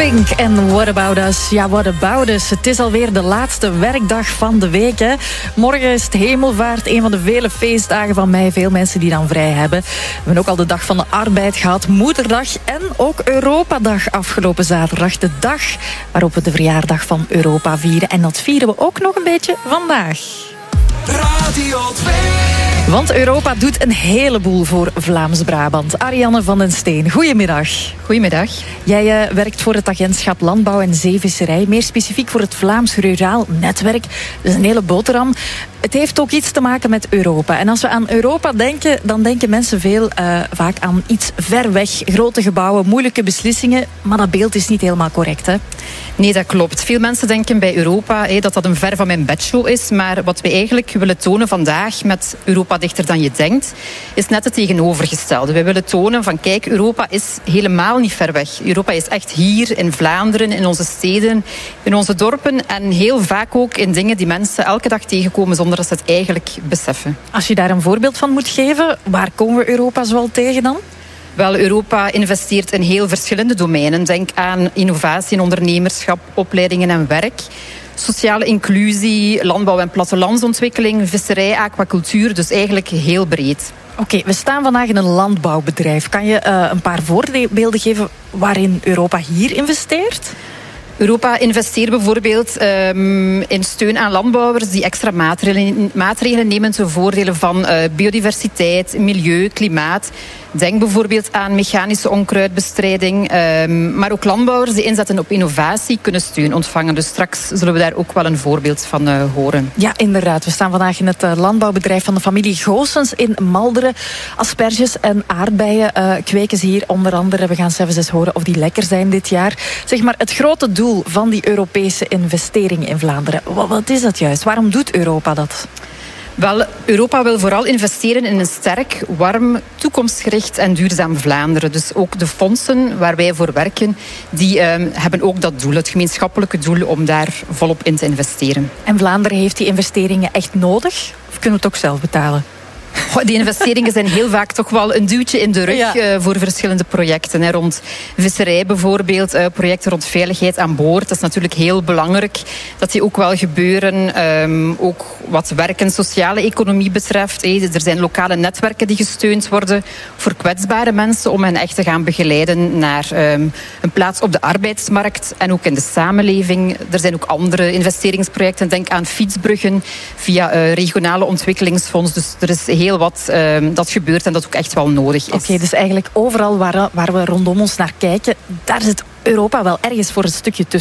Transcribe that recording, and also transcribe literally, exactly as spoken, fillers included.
Pink en What About Us? Ja, What About Us? Het is alweer de laatste werkdag van de week. Hè. Morgen is het Hemelvaart, een van de vele feestdagen van mei. Veel mensen die dan vrij hebben. We hebben ook al de Dag van de Arbeid gehad, Moederdag en ook Europadag afgelopen zaterdag. De dag waarop we de verjaardag van Europa vieren. En dat vieren we ook nog een beetje vandaag. Radio twee. Want Europa doet een heleboel voor Vlaams-Brabant. Ariane van den Steen, goedemiddag. Goedemiddag. Jij uh, werkt voor het agentschap Landbouw en Zeevisserij. Meer specifiek voor het Vlaams Ruraal Netwerk. Dat is een hele boterham. Het heeft ook iets te maken met Europa. En als we aan Europa denken, dan denken mensen veel uh, vaak aan iets ver weg. Grote gebouwen, moeilijke beslissingen. Maar dat beeld is niet helemaal correct, hè? Nee, dat klopt. Veel mensen denken bij Europa hé, dat dat een ver van mijn bedshow is. Maar wat we eigenlijk willen tonen vandaag met Europa dichter dan je denkt, is net het tegenovergestelde. We willen tonen van kijk, Europa is helemaal niet ver weg. Europa is echt hier in Vlaanderen, in onze steden, in onze dorpen. En heel vaak ook in dingen die mensen elke dag tegenkomen zonder dat ze het eigenlijk beseffen. Als je daar een voorbeeld van moet geven, waar komen we Europa zoal tegen dan? Wel, Europa investeert in heel verschillende domeinen. Denk aan innovatie en ondernemerschap, opleidingen en werk, sociale inclusie, landbouw- en plattelandsontwikkeling, visserij, aquacultuur. Dus eigenlijk heel breed. Oké, okay, we staan vandaag in een landbouwbedrijf. Kan je uh, een paar voorbeelden geven waarin Europa hier investeert? Europa investeert bijvoorbeeld um, in steun aan landbouwers die extra maatregelen, maatregelen nemen ten voordele van uh, biodiversiteit, milieu, klimaat. Denk bijvoorbeeld aan mechanische onkruidbestrijding. Um, maar ook landbouwers die inzetten op innovatie kunnen steun ontvangen. Dus straks zullen we daar ook wel een voorbeeld van uh, horen. Ja, inderdaad. We staan vandaag in het uh, landbouwbedrijf van de familie Goossens in Malderen. Asperges en aardbeien uh, kweken ze hier onder andere. We gaan zelfs eens horen of die lekker zijn dit jaar. Zeg maar, het grote doel van die Europese investeringen in Vlaanderen. Wat, wat is dat juist? Waarom doet Europa dat? Wel, Europa wil vooral investeren in een sterk, warm, toekomstgericht en duurzaam Vlaanderen. Dus ook de fondsen waar wij voor werken, die uh, hebben ook dat doel, het gemeenschappelijke doel om daar volop in te investeren. En Vlaanderen heeft die investeringen echt nodig? Of kunnen we het ook zelf betalen? Die investeringen zijn heel vaak toch wel een duwtje in de rug ja. uh, voor verschillende projecten. Hè. Rond visserij bijvoorbeeld, uh, projecten rond veiligheid aan boord. Dat is natuurlijk heel belangrijk dat die ook wel gebeuren. Um, ook wat werk en sociale economie betreft. Hè. Er zijn lokale netwerken die gesteund worden voor kwetsbare mensen om hen echt te gaan begeleiden naar um, een plaats op de arbeidsmarkt en ook in de samenleving. Er zijn ook andere investeringsprojecten. Denk aan fietsbruggen via uh, regionale ontwikkelingsfonds. Dus er is heel wat uh, dat gebeurt en dat ook echt wel nodig is. Oké, okay, dus eigenlijk overal waar, waar we rondom ons naar kijken, daar zit Europa wel ergens voor een stukje tussen.